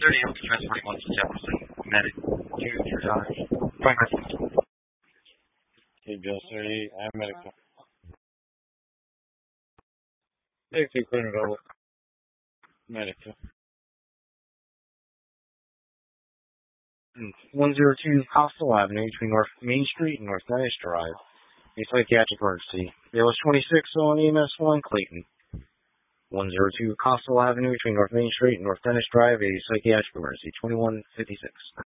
130 up to transporting 1 to Jefferson. Medic 2 your time. Okay, Bill 38, I'm medic 2. Medic 2, clear and available. Medic 2. 102 Coastal Avenue between North Main Street and North Dennis Drive. A psychiatric emergency. ALS 26 on EMS 1 Clayton. 102 Coastal Avenue between North Main Street and North Dennis Drive. A psychiatric emergency. 2156.